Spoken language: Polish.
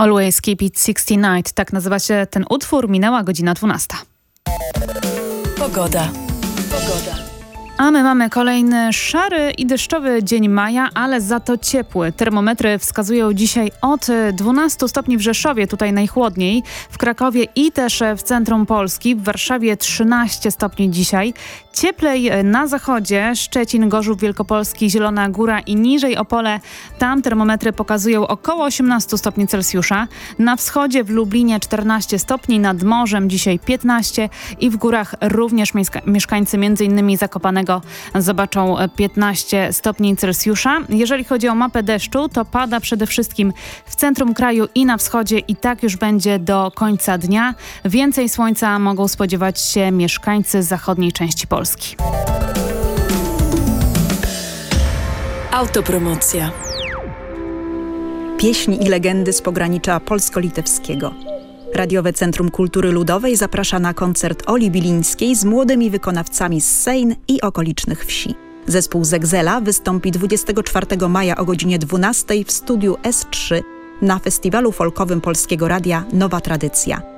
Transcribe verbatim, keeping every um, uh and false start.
Always Keep It sixty Night, tak nazywa się ten utwór. Minęła godzina dwunasta. Pogoda. Pogoda. A my mamy kolejny szary i deszczowy dzień maja, ale za to ciepły. Termometry wskazują dzisiaj od dwunastu stopni w Rzeszowie, tutaj najchłodniej, w Krakowie i też w centrum Polski, w Warszawie trzynaście stopni dzisiaj. Cieplej na zachodzie, Szczecin, Gorzów Wielkopolski, Zielona Góra i niżej Opole. Tam termometry pokazują około osiemnaście stopni Celsjusza. Na wschodzie w Lublinie czternaście stopni, nad morzem dzisiaj piętnaście i w górach również mieszka- mieszkańcy m.in. Zakopanego zobaczą piętnaście stopni Celsjusza. Jeżeli chodzi o mapę deszczu, to pada przede wszystkim w centrum kraju i na wschodzie i tak już będzie do końca dnia. Więcej słońca mogą spodziewać się mieszkańcy zachodniej części Polski. Autopromocja. Pieśni i legendy z pogranicza polsko-litewskiego. Radiowe Centrum Kultury Ludowej zaprasza na koncert Oli Bilińskiej z młodymi wykonawcami z Sejn i okolicznych wsi. Zespół Zegzela wystąpi dwudziestego czwartego maja o godzinie dwunastej w studiu S trzy na festiwalu folkowym Polskiego Radia Nowa Tradycja.